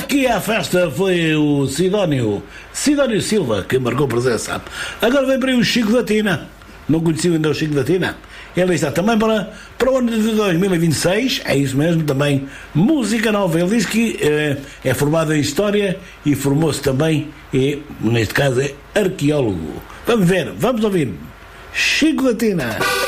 Aqui à festa foi o Sidónio Silva, que marcou presença. Agora vem para aí o Chico da Tina. Não conheciam ainda o Chico da Tina? Ele está também para o ano de 2026, é isso mesmo, também música nova. Ele diz que é formado em História e formou-se também, neste caso é arqueólogo. Vamos ver, vamos ouvir. Chico da Tina.